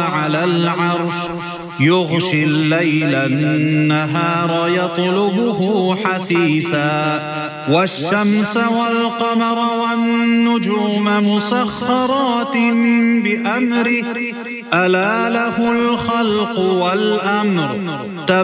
على العرش يغشي الليل النهار يطلبه حثيثا والشمس والقمر والنجوم مسخرات بأمره ألا له الخلق والأمر